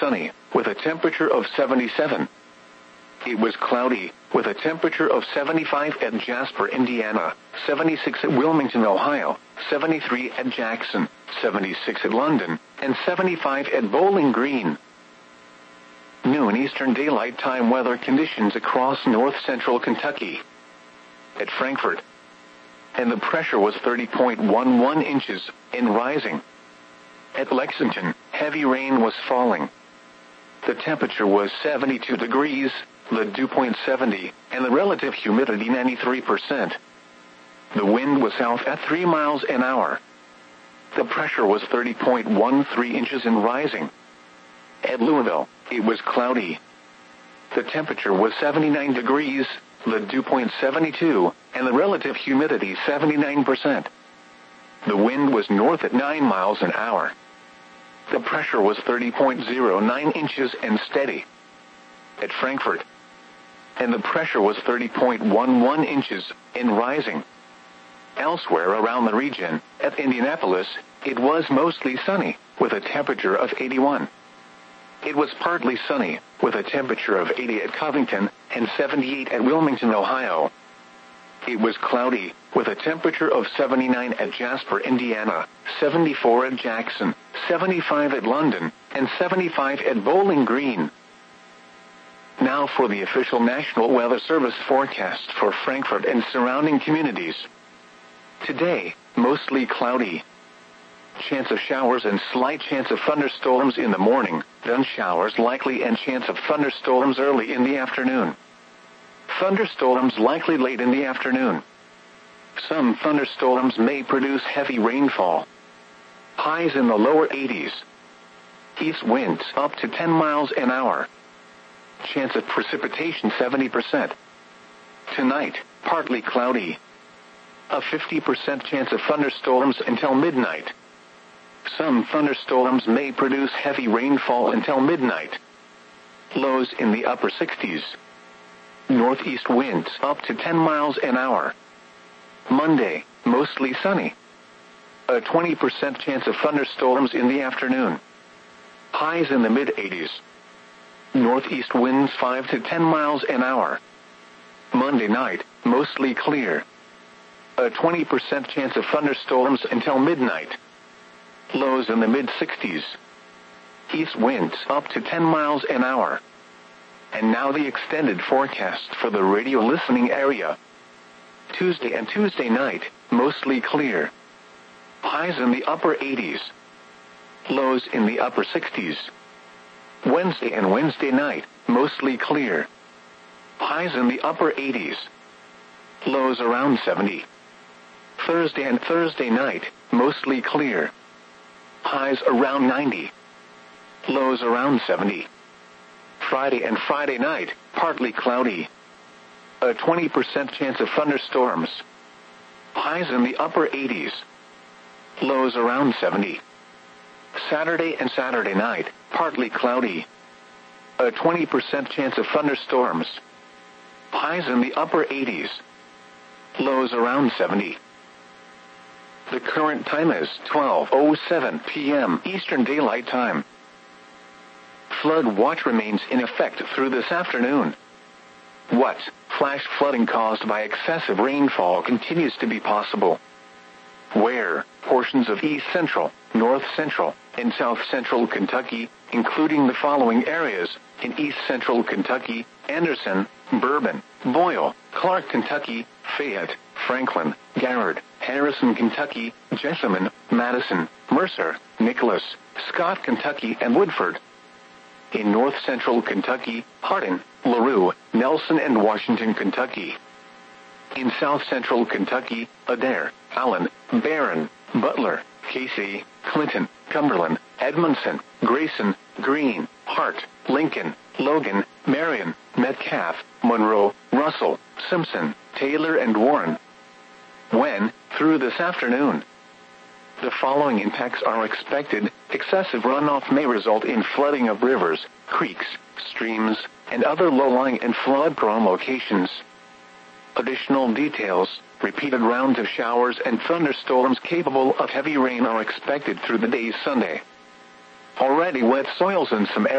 sunny, with a temperature of 77. It was cloudy, with a temperature of 75 at Jasper, Indiana, 76 at Wilmington, Ohio, 73 at Jackson, 76 at London, and 75 at Bowling Green. Noon Eastern Daylight Time weather conditions across north-central Kentucky. At Frankfort, and the pressure was 30.11 inches, and rising. At Lexington, heavy rain was falling. The temperature was 72 degrees, the dew point 70, and the relative humidity 93%. The wind was south at 3 miles an hour. The pressure was 30.13 inches and rising. At Louisville, it was cloudy. The temperature was 79 degrees, the dew point 72, and the relative humidity 79%. The wind was north at 9 miles an hour. The pressure was 30.09 inches and steady. At Frankfort, and the pressure was 30.11 inches and rising. Elsewhere around the region, at Indianapolis, it was mostly sunny, with a temperature of 81. It was partly sunny, with a temperature of 80 at Covington and 78 at Wilmington, Ohio. It was cloudy, with a temperature of 79 at Jasper, Indiana, 74 at Jackson, 75 at London, and 75 at Bowling Green. Now for the official National Weather Service forecast for Frankfort and surrounding communities. Today, mostly cloudy. Chance of showers and slight chance of thunderstorms in the morning, then showers likely and chance of thunderstorms early in the afternoon. Thunderstorms likely late in the afternoon. Some thunderstorms may produce heavy rainfall. Highs in the lower 80s. East winds up to 10 miles an hour. Chance of precipitation 70%. Tonight, partly cloudy. A 50% chance of thunderstorms until midnight. Some thunderstorms may produce heavy rainfall until midnight. Lows in the upper 60s. Northeast winds up to 10 miles an hour. Monday, mostly sunny. A 20% chance of thunderstorms in the afternoon. Highs in the mid-80s. Northeast winds 5 to 10 miles an hour. Monday night, mostly clear. A 20% chance of thunderstorms until midnight. Lows in the mid-60s. East winds up to 10 miles an hour. And now the extended forecast for the radio listening area. Tuesday and Tuesday night, mostly clear. Highs in the upper 80s. Lows in the upper 60s. Wednesday and Wednesday night, mostly clear. Highs in the upper 80s. Lows around 70. Thursday and Thursday night, mostly clear. Highs around 90. Lows around 70. Friday and Friday night, partly cloudy. A 20% chance of thunderstorms. Highs in the upper 80s. Lows around 70. Saturday and Saturday night, partly cloudy. A 20% chance of thunderstorms. Highs in the upper 80s. Lows around 70. The current time is 12:07 p.m. Eastern Daylight Time. Flood watch remains in effect through this afternoon. What? Flash flooding caused by excessive rainfall continues to be possible. Where? Portions of East Central, North Central, and South Central Kentucky, including the following areas: in East Central Kentucky, Anderson, Bourbon, Boyle, Clark, Kentucky, Fayette, Franklin, Garrard, Harrison, Kentucky, Jessamine, Madison, Mercer, Nicholas, Scott, Kentucky, and Woodford. In North Central Kentucky, Hardin, LaRue, Nelson, and Washington, Kentucky. In South Central Kentucky, Adair, Allen, Barron, Butler, Casey, Clinton, Cumberland, Edmondson, Grayson, Greene, Hart, Lincoln, Logan, Marion, Metcalf, Monroe, Russell, Simpson, Taylor, and Warren. When? Through this afternoon. The following impacts are expected. Excessive runoff may result in flooding of rivers, creeks, streams, and other low-lying and flood-prone locations. Additional details: repeated rounds of showers and thunderstorms capable of heavy rain are expected through the day Sunday. Already wet soils in some areas.